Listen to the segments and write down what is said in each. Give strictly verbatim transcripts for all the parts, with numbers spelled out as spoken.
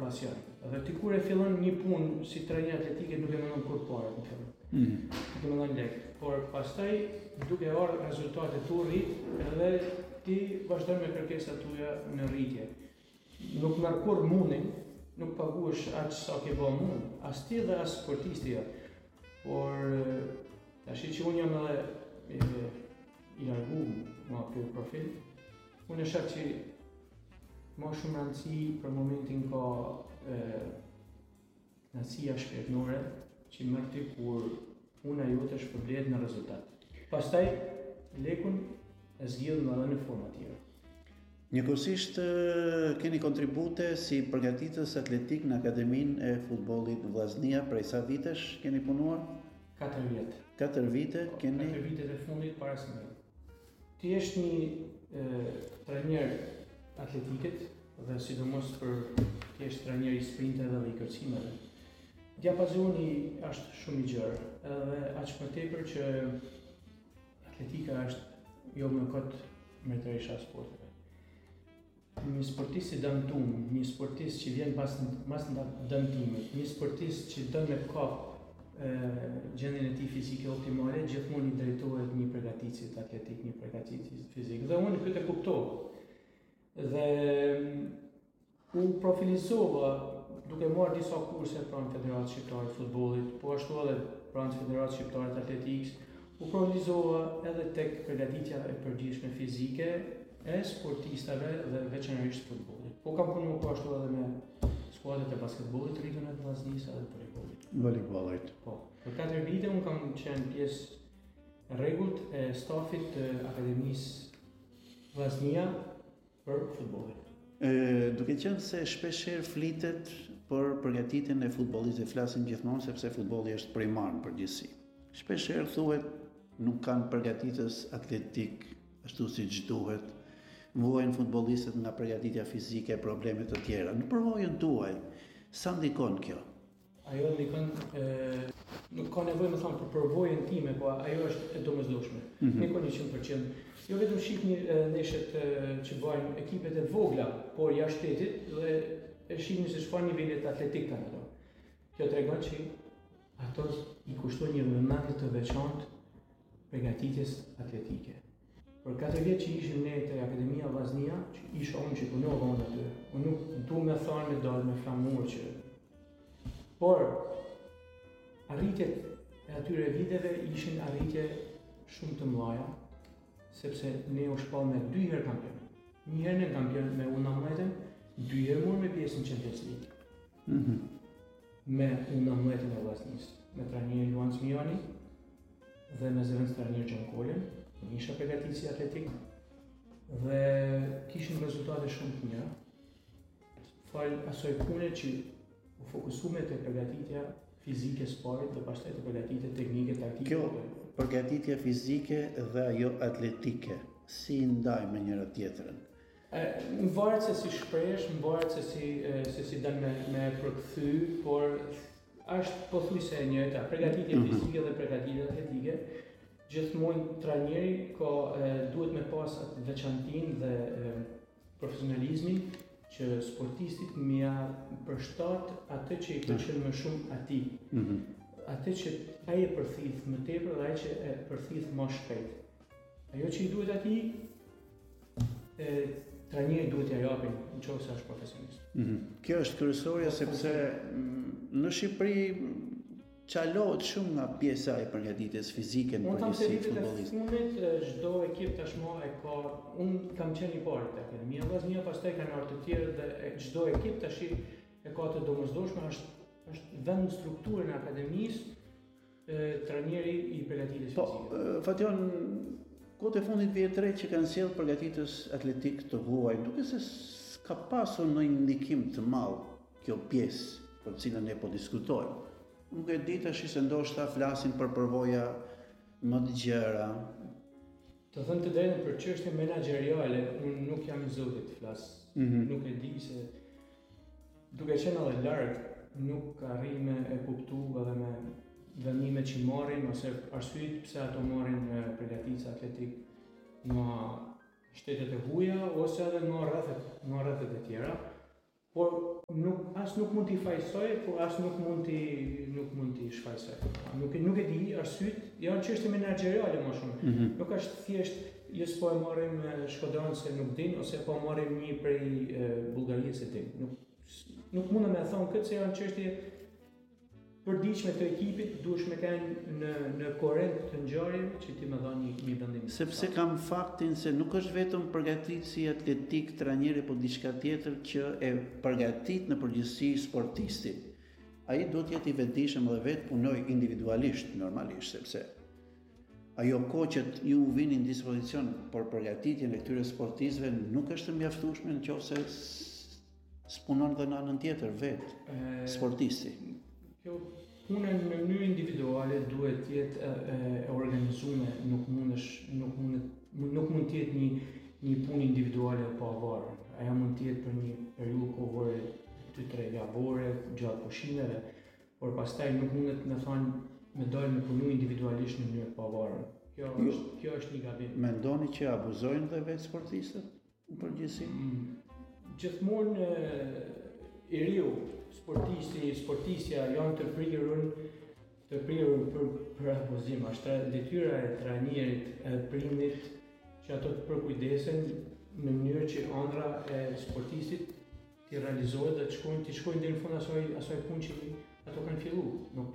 pasion. Dhe ti kur e fillon një punë si trajner atletike nuk e mendon kur parë në fillim. Mm. Nuk e mendon lek, por pastaj duke ardhur rezultate tu rrit edhe ti vazhdon me kërkesat tuaja në rritje. Nuk merr kur mundin, nuk paguhesh aq sa ke bën mund, as ti dhe as sportisti jo. Por tash që unë jam edhe i larguar nga ky profil, unë e shoh që ma shumë rëndësi për momentin ka knatësia shpirtërore që merr ti kur puna jote shpërblet në rezultat. Pastaj lekun e zgjidh edhe në forma tjera. Njëkohësisht keni kontribute si përgatitës atletik në Akademinë e Futbollit Vllaznia, prej sa vitesh keni punuar? Katër vjet. Katër vite keni? Katër vitet e fundit para se më. Ti je një trajner atletiket dhe sidomos për ti je trajner i sprinteve dhe i kërcimeve. Diapazoni është shumë i gjerë, edhe aq më tepër që atletika është jo më kot mretëresha e sporteve. Një sportist i dëmtuar, një sportist që vjen pas pas dëmtimit, një sportist që don me kap gjendjen e tij fizike optimale, gjithmonë i drejtohet një përgatitësit atletik, një përgatitës fizik. Dhe unë këtë e kuptova. Dhe u profilizova duke marrë disa kurse pranë Federatës Shqiptare të Futbollit, po ashtu edhe pranë Federatës Shqiptare të Atletikës, u profilizova edhe tek përgatitja e përgjithshme fizike e sportistave dhe veçanërisht futbollit. Po kam punuar po ashtu edhe me skuadrat e basketbollit të regionit të Vllaznisë edhe voleybollit. Voleybollit. Po. Për katër vite unë kam qenë pjesë rregullt e stafit të Akademisë Vllaznia për futbollin. E, duke qenë se shpeshherë flitet për përgatitjen e futbollit, dhe flasim gjithmonë sepse futbolli është primar në përgjithësi. Shpeshherë thuhet nuk kanë përgatitës atletik ashtu siç duhet. Muajnë futbollistët nga përgatitja fizike, probleme të tjera. Në përvojën tuaj, sa ndikon kjo? Ajo ndikon, nuk ka nevojë më thonë për përvojën time, po ajo është e domosdoshme. Mm -hmm. Ndikon njëqind përqind. Jo vetëm shihni ndeshjet që bëjnë ekipet e vogla, por jashtë shtetit dhe e shihni se çfarë nivelit atletik kanë ato. Kjo tregon që ato i kushton një vëmendje të veçantë përgatitjes atletike. Për katër vjet që ishim ne te Akademia Vllaznia, që isha unë që punova aty, unë nuk du me thonë me dalë me flamur që... Por, arritjet e atyre viteve ishin arritje shumë të mëdha, sepse ne u shpall me dy herë kampion. Një herë në kampion me U nëntëmbëdhjetë, dy herë morëm me pjesë në Champions League. Mm -hmm. Me U nëntëmbëdhjetë e Vllaznisë, me trajnerin Luan Smioni dhe me zëvendës trajner Gjon Kolën. Unë isha përgatitës atletik dhe kishim rezultate shumë të mira. Fal asoj pune që u fokusume te përgatitja fizike e sportit dhe pastaj te përgatitja teknike taktike. Kjo përgatitja fizike dhe ajo atletike si ndaj me njëra tjetrën? Më varet se si shprehesh, më varet se si se si don me me përkthy, por është pothuajse e njëjta, përgatitja fizike dhe përgatitja atletike. Gjithmonë trajneri ka duhet me pas atë veçantinë dhe e, profesionalizmin që sportistit më ja përshtat atë që i pëlqen më shumë atij. Mm -hmm. Atë që ai e përthith më tepër dhe ai që e përthith më shpejt. Ajo që i duhet atij, e trajneri duhet t'i japin nëse është profesionist. Mm -hmm. Kjo është kryesorja sepse në Shqipëri çalohet shumë nga pjesa e përgatitjes fizike në përgjithësi futbollistë. Unë them se vitet e fundit çdo ekip tashmë e ka, unë kam qenë i parë te Akademia Vllaznia, pastaj kanë ardhur të tjerë dhe çdo ekip tash e ka të domosdoshme, është është vend në strukturën e akademisë trajneri i përgatitjes fizike. Po, Fation, kohët e fundit vjet re që kanë sjell përgatitës atletik të huaj, duke se ka pasur ndonjë ndikim të madh kjo pjesë për cilën ne po diskutojmë. Nuk e di tash se ndoshta flasin për përvoja më të gjera. Të thënë të drejtën për çështje menaxheriale, unë nuk jam i zotit të flas. Mm -hmm. Nuk e di se duke qenë edhe larg, nuk arri me e kuptu edhe me vendimet që marrin ose arsyet pse ato marrin përgatitës atletik nga shtetet e huaja ose edhe nga rrethet, nga rrethet e tjera. por nuk, as nuk mund t'i fajsoj, por as nuk mund t'i nuk mund t'i shfaqsoj. Nuk, nuk e di, arsyet janë çështje menaxheriale më shumë. Mm -hmm. Nuk është thjesht jës po e marrim Shkodran se nuk din, ose po marrim një prej Bullgarisë se din. Nuk, nuk mundem me thonë këtë se janë çështje përdiqme të ekipit, duhesh me kanë në, në korrent të ngjarjeve që ti më dhani një, një vendim. Sepse kam faktin se nuk është vetëm përgatitësi atletik, trajneri, po diçka tjetër që e përgatit në përgjithësi sportistin. Ai duhet jetë i vetëdijshëm dhe vetë punoj individualisht, normalisht, sepse ajo kohë që ju vini në dispozicion për përgatitjen e këtyre sportistëve nuk është mjaftueshme nëse s'punon dhe në anën tjetër vetë sportisti. Kjo puna në mënyrë individuale duhet të jetë e, e organizuar, nuk mundesh nuk mund nuk mund të jetë një një punë individuale pa avarë. Ajo mund të jetë për një periudhë kohore dy tre javore gjatë pushimeve, por pastaj nuk mundet me thonë me dalë me punu individualisht në mënyrë pa avarë. Kjo është kjo është një gabim. Mendoni që abuzojnë dhe vetë sportistët në përgjithësi? Mm, gjithmonë i riu sportisti, sportistja janë të prirur, të prirur për, për abuzim. Është detyra e trajnerit, e prindit, që ato të përkujdesen në mënyrë që ëndra e sportistit të realizohet dhe të shkojnë, të shkojnë deri në fund asaj asaj punë që ato kanë filluar. Nuk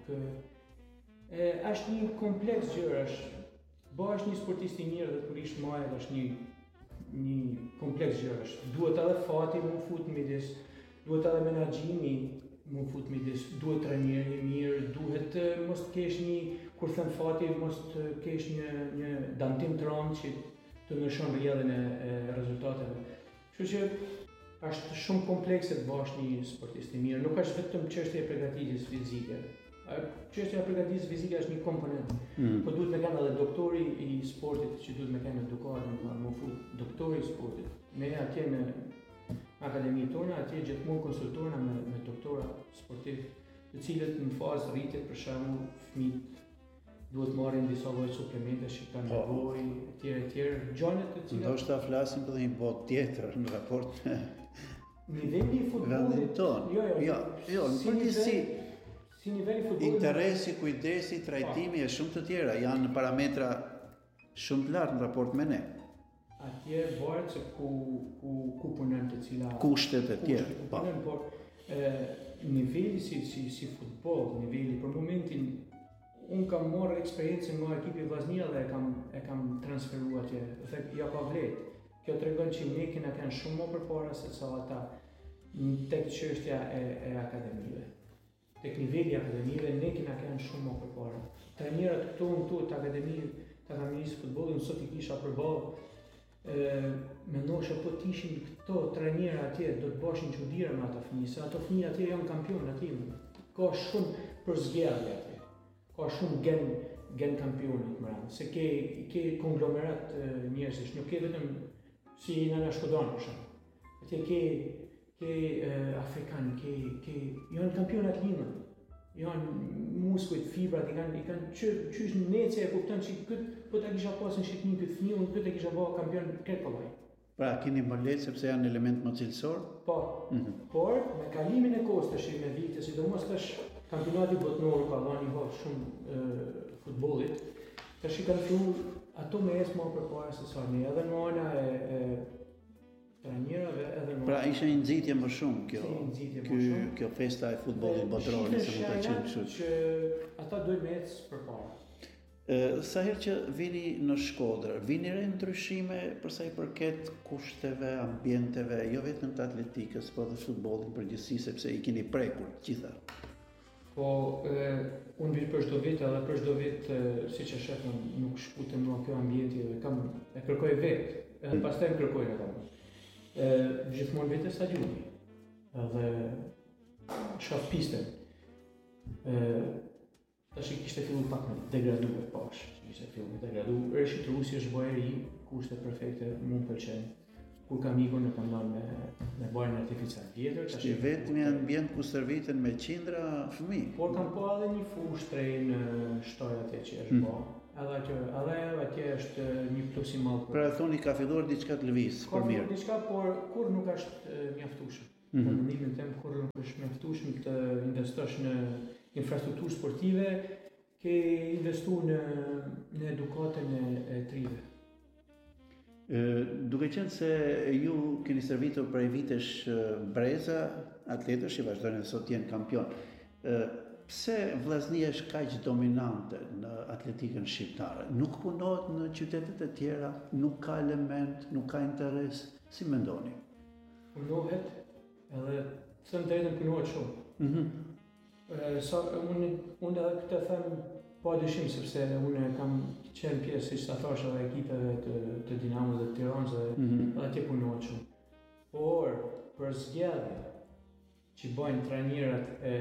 e, është një kompleks gjërash. Bëhesh një sportist i mirë dhe kur ish maja është një një kompleks gjërash. Duhet edhe fati më fut midis, duhet edhe menaxhimi më fut midis, duhet trajneri i mirë, duhet mos të kesh një, kur them fati, mos të kesh një një dantim të rëndë që të ndryshon rrjedhën e, e rezultateve. Kështu që është shumë komplekse të bësh një sportist i mirë, nuk është vetëm çështje e përgatitjes fizike. Çështja e përgatitjes fizike është një komponent, mm. po duhet me kanë edhe doktori i sportit që duhet me kanë edukatën, më fut doktori i sportit. Ne atje në akademinë tonë, atje gjithmonë konsultojna me, me doktora sportiv, të cilët në fazë rritje për shembull fëmijët duhet marrin disa lloj suplementesh që kanë nevojë, etj etj, gjëra të cilat ndoshta flasim për një botë tjetër në raport me niveli i futbollit tonë. Jo, jo, jo, jo, në përgjithësi si niveli futbollit. Interesi, kujdesi, trajtimi e shumë të tjera janë në parametra shumë të lartë në raport me ne. Atje varet se ku ku ku punon të cilat kushtet e tjera. Po, por e, niveli si si si futboll, niveli për momentin unë kam marrë eksperiencën nga ekipi Vllaznia dhe e kam e kam transferuar atje. Dhe ja ka vlerë. Kjo tregon që ne kena kanë shumë më përpara se sa ata tek çështja e, e akademive. Tek niveli i akademive ne kena kanë shumë më përpara. Trajnerët këtu në këtu të akademive, të akademisë futbollit sot i kisha përballë mendosha po të ishin këto trajnerë atje do të bëshin çuditëra me ata fëmijë, se ato fëmijë atje janë kampionë atje. Ka shumë për zgjedhje atje. Ka shumë gen gen kampionit më radh, se ke ke konglomerat njerëzish, nuk ke vetëm si në Shkodran për shembull. Atje ke ke afrikanë, ke ke janë kampionat linë. Janë muskujt, fibrat, i kanë i kanë qysh në nece e kupton që këtë po ta kisha pasur në Shqipëri këtë fëmijë, unë këtë e kisha bërë kampion këtë kollaj. Pra keni më lehtë sepse janë element më cilësor? Po. Mm-hmm. Por me kalimin e kohës tash me vite, sidomos tash kampionati botëror ka dhënë një hap shumë e, futbollit. Tash i kanë filluar ato me esë më përpara se sa ne, edhe në ana e, e trajnerëve edhe në. Pra ishte një nxitje më shumë kjo. Si nxitje më Ky, shumë. kjo festa e futbollit botëror, se mund ta quajmë kështu. Që ata duhet me ecë përpara. Sa herë që vini në Shkodër, vini re ndryshime për sa i përket kushteve, ambienteve, jo vetëm të atletikës, por dhe futbollit në përgjithësi, sepse i keni prekur gjitha. Po, e, unë vi për çdo vit, edhe për çdo vit, siç e shef, nuk shputem nga kjo ambienti dhe kam e kërkoj vetë, edhe mm. pastaj më kërkojnë ata. Gjithmonë vetë stadiumi, edhe shoh pistën. Tash i kishte filluar pak me degraduar pash, kishte filluar me degraduar. Rishit Rusi është bërë i kushte perfekte, më pëlqen. Kur kam ikur në kam dhënë me me bajën artificial tjetër, tash i vetmi ambient ku stërviten me qindra fëmijë. Por kam po edhe një fushë trej në shtoj atje që është mm. bërë. Edhe atje, edhe atje është një plus i madh. Pra thoni ka filluar diçka të lëviz për mirë. Ka diçka, por kur nuk është mjaftueshëm. Mm -hmm. Në mendimin tim kur nuk është mjaftueshëm të investosh në infrastrukturë sportive, ke investu në, në edukatën e, e trive. Duke qenë se ju keni servitur prej vitesh breza, atletësh që vazhdojnë sot jenë kampion, pse vllaznia është kaq dominante në atletikën shqiptare? Nuk punohet në qytetet e tjera, nuk ka element, nuk ka interes, si mendoni? Punohet, edhe pse në drejtën punohet shumë. Mm -hmm. Sa, unë, unë edhe këtë them pa dyshim, sepse unë kam qenë pjesë, siç ta thash, edhe ekipeve të, të Dinamos dhe të Tiranës dhe mm -hmm. edhe atje punohet shumë. Por, për zgjedhje që bajnë trajnerët e,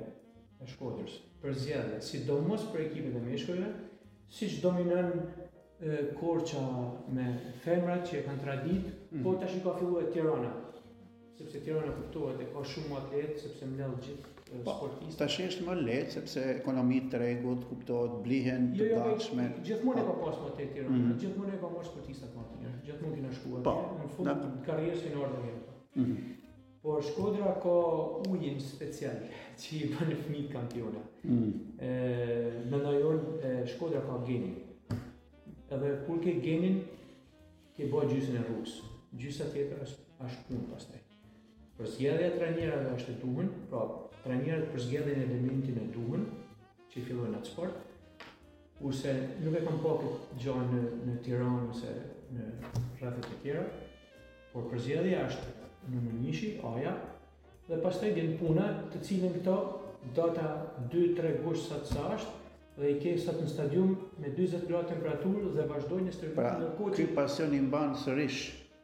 e Shkodrës, për zgjedhje, sidomos për ekipet e meshkujve, siç dominon e, Korça me femrat që e kanë tradit, mm -hmm. po tash i ka filluar Tirana. Sepse Tirana kuptohet e ka shumë atletë, sepse mbledh gjithë sportistë. Tash është më lehtë sepse ekonomitë të tregut kuptohet, blihen të gatshme. Jo, jo, gjithmonë e ka pas më te Tirana, mm -hmm. gjithmonë e ka marrë sportistat më të mirë, gjithmonë kena shkuar. Po, në fund të karrierës në ardhur herë. Mm -hmm. Por Shkodra ka ujin special që i bën fëmijët kampiona. Mm -hmm. Mendoj unë Shkodra ka genin. Edhe kur ke genin, ke bërë gjysën e rrugës. Gjysa tjetër është është punë pastaj. Për zgjedhja e trajnerëve është e duhur, pra trajnerët për zgjedhjen e elementin e duhur që fillojnë atë sport. Kurse nuk e kam pa këtë gjë në në Tiranë ose në rrethet e tjera, por për zgjedhja është në Mënishi, Aja, dhe pastaj vjen puna, të cilën këto data dy tre gusht sa të është, dhe i ke sot në stadium me dyzet gradë temperaturë dhe vazhdojnë në stërvitin pra, në koqë. Ky pasion i mban sërish.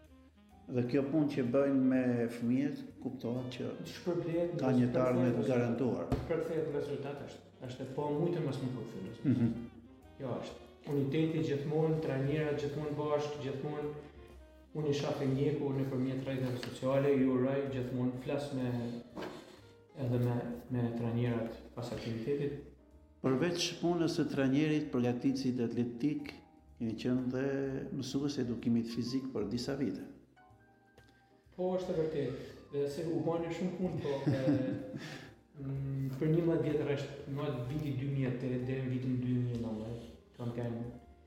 Dhe kjo punë që bëjnë me fëmijët, kuptohet që shpërblet ka një të ardhmë të garantuar. Përkthehet rezultat është. Është po mujtë mas më përkthyer. Mm -hmm. Kjo është. Uniteti gjithmonë, trajnerët gjithmonë bashkë, gjithmonë unë i shaf e mjeku nëpërmjet rrjeteve sociale, ju uroj gjithmonë flas me edhe me me trajnerët pas aktivitetit. Përveç punës së trajnerit, përgatitësit atletik, keni qenë dhe mësues edukimit fizik për disa vite. Po, është e vërtet, dhe se u bani shumë punë, po e, m, për njëmbëdhjetë vjetër është nga viti dy mijë e tetë deri në vitin dy mijë e nëntëmbëdhjetë, kam qenë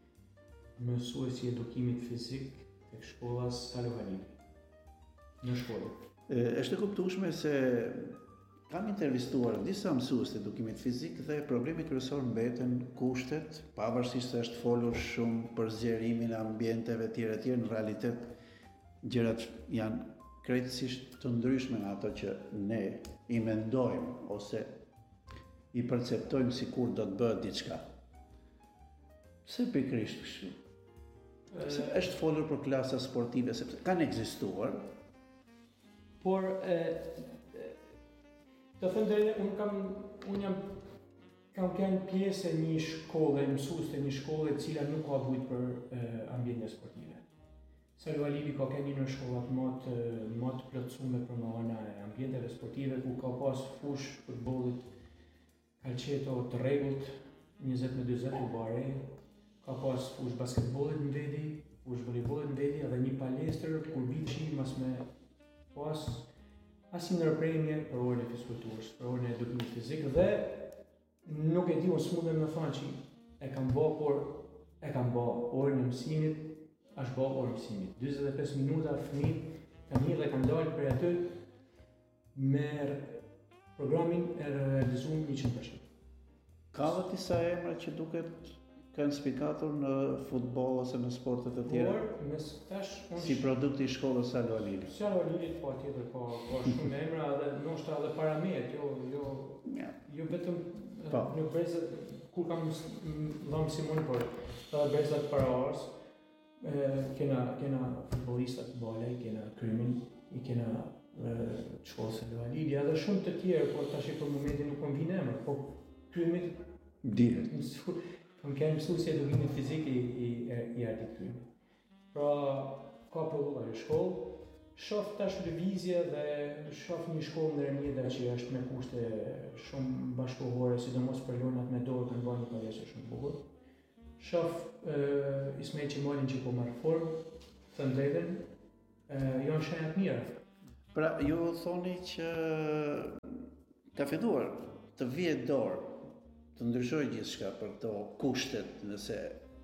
mësues i edukimit fizik tek shkolla Salo Halili, në shkollë. Është e kuptueshme se kam intervistuar disa mësues të edukimit fizik dhe problemi kryesor mbeten kushtet, pavarësisht se është folur shumë për zgjerimin e ambienteve tjera tjera, në realitet gjërat janë krejtësisht të ndryshme nga ato që ne i mendojmë ose i perceptojmë sikur do të bëhet diçka. Pse pikërisht kështu? Sepse është folur për klasa sportive, sepse kanë ekzistuar, por e, e, të thënë drejtë, unë kam unë jam kam qenë pjesë e një shkolle, mësues të një shkolle e cila nuk ka vujt për ambiente sportive. Salo Halili ka qenë një në shkollat më të më të plotësuara për ana e ambienteve sportive, ku ka pas fush futbollit, kalqeto të rregullt, njëzet me dyzet u bare, ka pas fush basketbollit në vedi, fush voleybollit në vedi, edhe një palestër kur biçi mas me pas asnjë ndërprerje për orën e fizkulturës, për orën e edukimit fizik dhe nuk e di unë s'mundem me thënë që e kam bë, por e kam bë orën e mësimit, është bë orë mësimit. dyzet e pesë minuta fëmijët kanë hyrë dhe kanë dalë për aty me programin e realizuar njëqind përqind. Ka dhe disa emra që duket kanë spikatur në futboll ose në sportet e tjera. Por, mes tash unë si produkti i shkollës Salo Halili. Salo Halili po tjetër po ka shumë emra dhe ndoshta edhe para meje, jo jo ja. jo vetëm po. Në brezat kur kam dhënë Simon por edhe brezat para orës. Kena kena futbollistat bolej, kena Krymin, i kena shkollës Salo Halili, edhe shumë të tjerë, por tash për momentin nuk kam vjen emër, po Krymi dihet. Kam qenë mësues i edukimit fizik i i i Artit Krymi. Pra ka prodhuar në shkollë, shoh tash lëvizje dhe shoh një shkollë në Ermjeda që është me kushte shumë bashkëkohore, sidomos për jonat me dorë kanë bërë një palesër shumë bukur. Shoh uh, Ismail Qemalin që po marrë formë, thënë drejtën, uh, janë shenjat mira. Pra, ju thoni që ka filluar të vihet dorë, të ndryshojë gjithçka për këto kushtet, nëse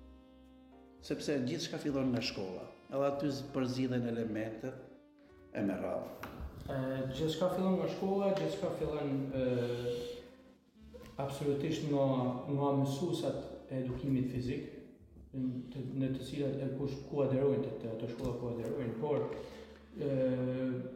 sepse gjithçka fillon nga shkolla. Edhe aty përzidhen elementet e me radhë. Gjithçka fillon nga shkolla, gjithçka fillon e, absolutisht nga nga mësuesat e edukimit fizik, në, në të cilat e kush ku aderojnë të ato shkolla ku aderojnë, por e,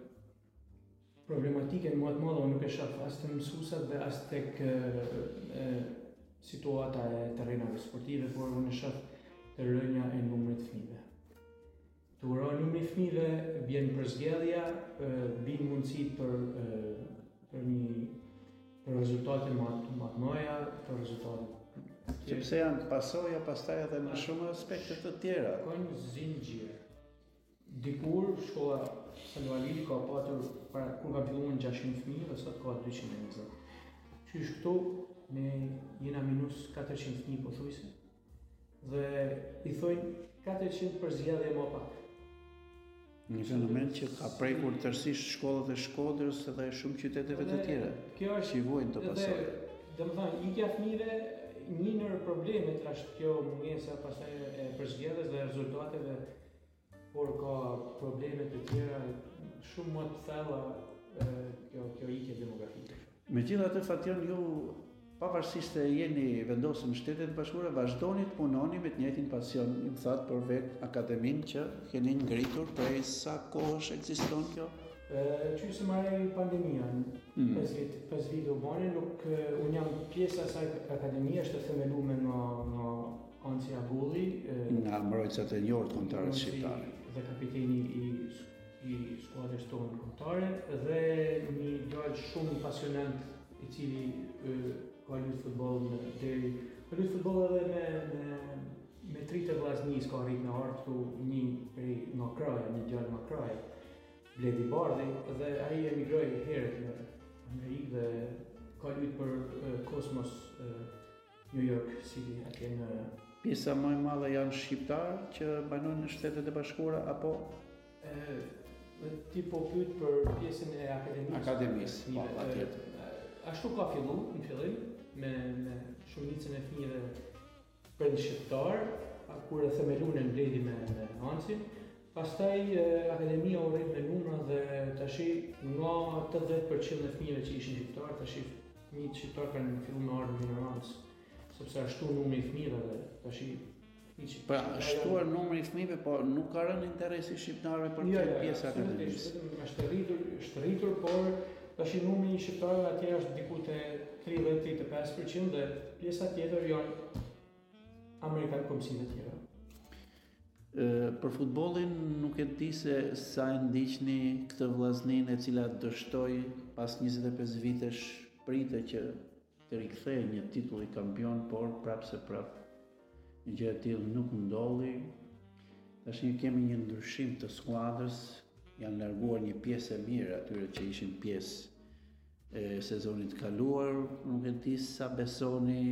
problematike më të madhe nuk e shoh as të mësuesat dhe as tek e, e, situata e terrenave sportive, por unë e shoh të rënja e numrit të fëmijëve. Të uro numri i fëmijëve bjen përzgjedhja, bin mundësit për e, për një për rezultate më më të mëdha, për rezultate Sepse janë pasoja pastaj edhe në shumë aspekte të tjera. Ka një zinxhir. Dikur shkolla Salvalili ka patur para kur ka filluar gjashtëqind fëmijë dhe sot ka dyqind e njëzet. Qysh këtu ne jena minus katërqind fëmijë pothuajse. Dhe i thojnë katërqind për zgjedhje më pak. Një fenomen që ka prekur tërësisht shkollat e Shkodrës edhe shumë qyteteve të tjera. Kjo është që i vuajnë të pasojë. Domethënë, ikja e fëmijëve një ndër problemet është kjo mungesa pastaj e përzgjedhjes dhe rezultateve, por ka probleme të tjera shumë më të thella kjo kjo ikje demografike. Megjithatë, Fation, ju pavarësisht se jeni vendosur në Shtetet e Bashkuara, vazhdoni të punoni me të njëjtin pasion. Ju më thatë për vetë akademinë që keni ngritur prej sa kohësh ekziston kjo? Qysh se marrë pandemia, Mm. pesë vite u bane, nuk unë jam pjesë e asaj akademie, është themeluar nga nga Anci Agulli, Nga mbrojtësat e njohur të kombëtarët shqiptare. Dhe kapiteni i i skuadrës tonë kombëtare dhe një djalë shumë pasionant i cili e, ka luajtur futboll në deri ka luajtur futboll edhe me me me tritë vllaznis ka arrit në ardh këtu një prej nga kraja, një djalë nga kraja, Bledi Bardhi, dhe ai emigroi herët në Amerikë dhe ka luajtur për e, Cosmos e, New York City atje në Pjesa më e madhe janë shqiptarë që banojnë në Shtetet e Bashkuara apo e, ti po pyet për pjesën e akademisë. Akademisë, po, patjetër. Ashtu ka filluar në fillim me me shumicën e fëmijëve për shqiptar, kur e themeluan në Bledi me me Ancin. Pastaj akademia u rrit me numra dhe tash nga tetëdhjetë përqind e fëmijëve që ishin shqiptar, tash fëmijët shqiptar kanë filluar me ardhmë në minorancë, sepse ashtu numri i fëmijëve dhe tash Pra, shtuar numri i fëmijëve, po nuk ka rënë interesi shqiptarëve për të qenë pjesë e akademisë. Vetëm është rritur, është rritur, por tash numri i shqiptarëve atje është diku te tridhjetë deri te pesë përqind dhe pjesa tjetër janë amerikanë komësive të tjera. E, për futbollin nuk e di se sa e ndiqni këtë vllazninë e cila dështoi pas njëzet e pesë vitesh pritet që të rikthejë një titull i kampion, por prapse prap një gjë e tillë nuk ndolli. Tash ne kemi një ndryshim të skuadrës, janë larguar një pjesë e mirë atyre që ishin pjesë e sezonit kaluar. Nuk e di sa besoni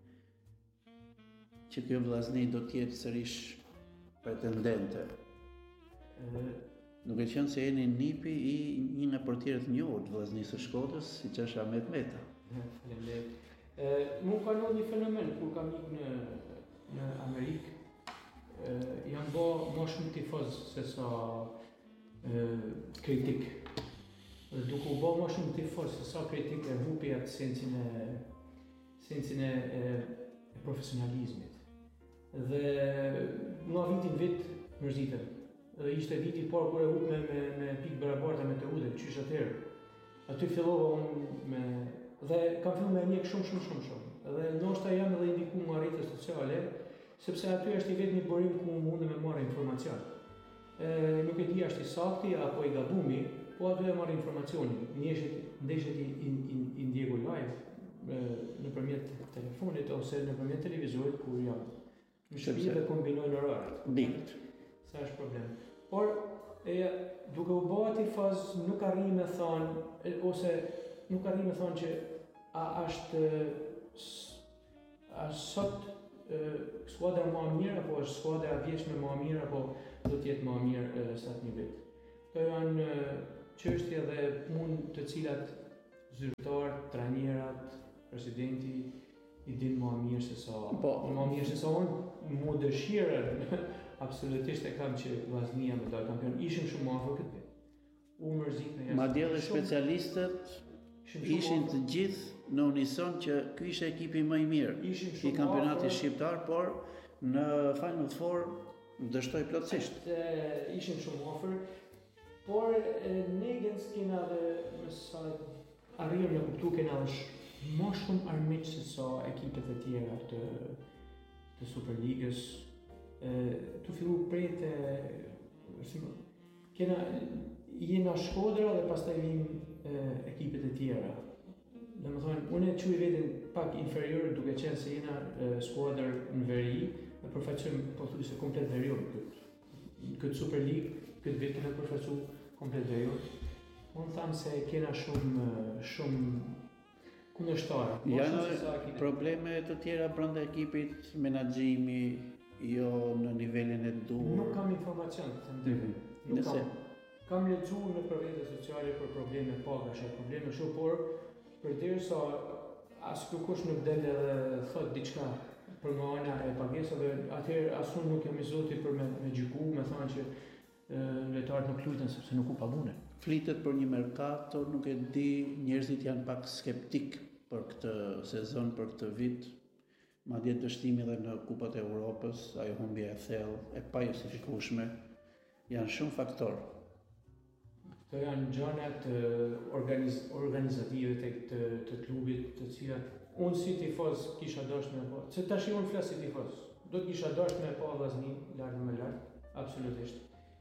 që kjo vllazni do të jetë sërish pretendente. E, Duke qenë se jeni nipi i një nga portierët njohur të vllaznisë së Shkodrës, siç është Ahmet Meta. Faleminderit. Mu ka ndodhur një fenomen kur kam ikë në në Amerikë, e, janë bo më shumë tifoz se sa e, kritik. Dhe duke u bo më shumë tifoz se sa kritik e hupi atë sensin e sensin e, e, e profesionalizmit. Dhe nga viti në vit mërzitem. Dhe ishte viti por kur e hup me me, me pikë barabarta me të udhën, qysh atëherë. Aty fillova unë me dhe kam filluar me njeh shumë shumë shumë shumë. Dhe ndoshta jam edhe indikuar nga rrjetet sociale, sepse aty është i vetmi burim ku mundem të marr informacion. E, nuk e di është i sakti apo i gabumi, po aty e marr informacionin. Ndeshjet ndeshjet i, i, i, i ndjegu live e, nëpërmjet telefonit ose nëpërmjet televizorit kur jam në shtëpi dhe kombinojnë oraret. Dikt. Sa është problem. Por e, duke u bë tifoz nuk arri me thonë ose nuk arri me thonë që a është a sot skuadra më e mirë apo është skuadra e vjetshme më e mirë apo do të jetë më e mirë sa të një vit. Këto janë çështje dhe punë të cilat zyrtar, trajnerat, presidenti i din më mirë se sa. Po, më mirë se sa unë, mu dëshirën absolutisht e kam që Vllaznia me dalë kampion. Ishim shumë afër këtë vit. U mërzit në jashtë. Madje edhe specialistët ishin të gjithë në unison që ky ishte ekipi më i mirë i kampionatit shqiptar, por në Final Four dështoi plotësisht. E, ishim shumë afër, por e, negens kena dhe me sa arrijëm në kuptu kena dhe sh- më shumë armiq se sa ekipet e tjera të, të Superligës. E, tu fillu prej të si, kena jena Shkodra dhe pastaj vijnë ekipet e tjera. Dhe më thonë, unë e quaj veten pak inferior duke qenë se jena e, skuadër në veri, dhe përfaqësojmë po thuaj se komplet verior këtë. Këtë Super League, këtë vit kena përfaqësu komplet verior. Unë thamë se kena shumë shumë kundërshtarë. Janë probleme të tjera brenda ekipit, menaxhimi, jo në nivelin e duhur. Nuk kam informacion, të më drejtë. Nuk Nëse kam. Kam lexuar në për rrjetet sociale për probleme pagash, probleme shumë, por përderisa as kërkush nuk del edhe thot diçka për nga ana e pagesave, atëherë as unë nuk jam i zoti për me, me gjyku, me thonë që lojtarët nuk lujten sepse nuk u pagunë. Flitet për një merkato, nuk e di, njerëzit janë pak skeptik për këtë sezon, për këtë vit. Madje dështimi edhe në Kupat e Europës, ajo humbja e thellë, e pa justifikueshme, janë shumë faktorë. Këto janë gjanat organiz, organizative të, të, të klubit, të cilat unë si tifoz kisha dashur me pa. Se tash unë flas si tifoz. Do të kisha dashur me pa Vllaznin lart më lart, absolutisht.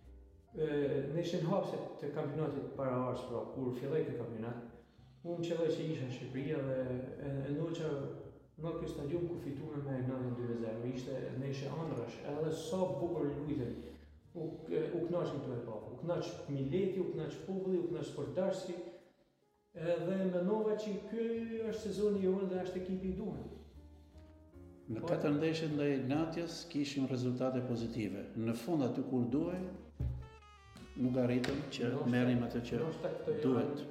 Ë ne ishin hapse të kampionatit para ars, pra kur filloi ky kampionat. Unë qelloj që isha në Shqipëri dhe e, e ndoqa nga ky stadium ku fituam me nëntëdhjetë dy zero. Ishte ne ishe ëndrash, edhe sa bukur lujten. U, u knaqëm të e pa, u knaq Mileti, u knaq Populli, u knaq sportdarsi, edhe mendova që ky është sezoni jonë dhe është ekipi i duhur. Në katër ndeshjet ndaj Ignatios kishim rezultate pozitive. Në fund aty kur duhej, nuk arritëm që merrim atë që duhet.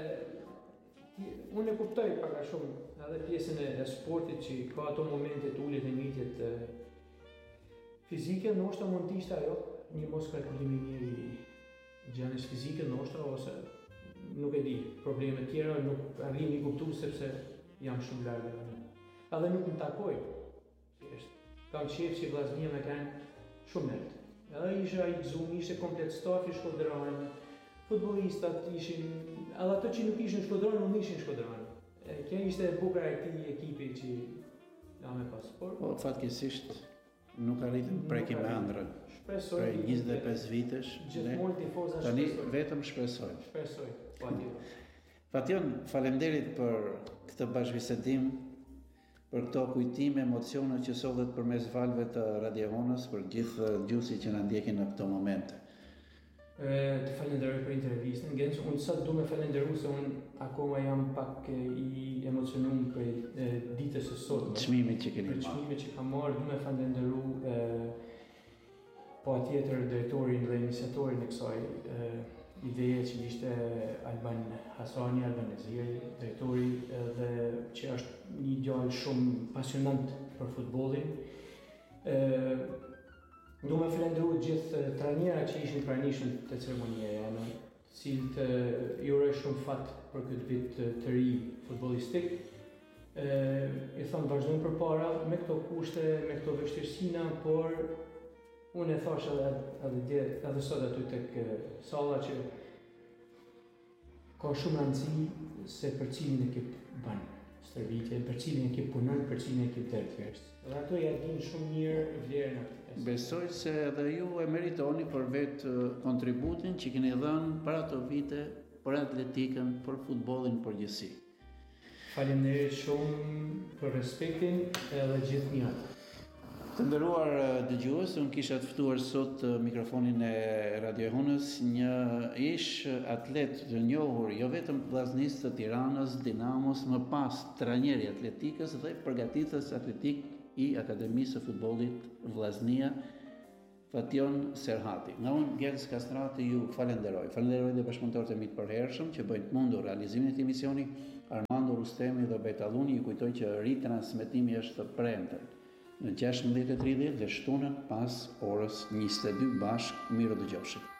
E, unë e kuptoj pak a shumë edhe pjesën e, e sportit që ka ato momente të uljet e ngritjet e, fizike, ndoshta mund të ishte ajo një mos kalkulimi mirë i gjanës fizike, ndoshta ose nuk e di, probleme tjera nuk arrim i kuptu sepse jam shumë larg. Edhe nuk më takoj. Kam qef që Vllaznia me kanë shumë lehtë. Edhe isha i gëzuar, ishte komplet stafi shkodran, futbollistat ishin, edhe ato që nuk ishin shkodran, nuk ishin shkodran. Kjo ishte e bukur e këtij ekipi që jam e pas. Por Po fatkesisht nuk arritëm prekim me ëndrrën. Shpresoj. Prej njëzet e pesë vitesh, Gjithmonë tifoza tani shpresoj. vetëm shpresoj. Shpresoj, patjetër. Fation, faleminderit për këtë bashkëbisedim, për këto kujtime, emocione që sollet përmes valve të radiofonës për gjithë dëgjuesit që na ndjekin në këto momente. E, të falenderoj për intervistën, Genç, unë sa du me falenderu se unë akoma jam pak e, i emocionuar për e, ditës së sotme. Çmimin që keni Për marrë. çmimin që kam marrë, du me falenderu e, po atjetër drejtorin dhe iniciatorin e kësaj e, ideje që ishte Alban Hasani, Alban Neziri, drejtori dhe që është një djalë shumë pasionant për futbollin. E, Du me falenderu gjithë trajnera që ishin pranishëm të ceremonie janë, cilët i uroj shumë fat për këtë vit të ri futbollistik. E, I thëmë vazhdojmë për para me këto kushte, me këto vështirësina, por unë e thash edhe, edhe, dje, edhe sot aty tek salla që ka shumë rëndësi se për cilin ekip banë stërvitje, për cilin ekip punon, për cilin ekip të tjerës. Dhe ato ja dinë shumë mirë vlerën atë. Besoj se edhe ju e meritoni për vetë kontributin që keni dhënë për ato vite, për atletikën, për futbollin përgjithësi. Faleminderit shumë për respektin edhe gjithnjëherë. Të nderuar dëgjues, unë kisha të ftuar sot mikrofonin e radiofonës një ish atlet të njohur, jo vetëm vllaznistë të Tiranës, Dinamos, më pas trajneri atletikës dhe përgatitës atletik i Akademisë së Futbollit Vllaznia. Tation Serhati. Nga unë Gels Kastrati ju falenderoj. Falenderoj dhe bashkëpunëtorët e mi të përhershëm që bëjnë të mundur realizimin e këtij misioni. Armando Rustemi dhe Betalluni, ju kujtoj që ritransmetimi është të premten në gjashtëmbëdhjetë e tridhjetë dhe shtunën pas orës njëzet e dy bashkë. Mirë dëgjofshim.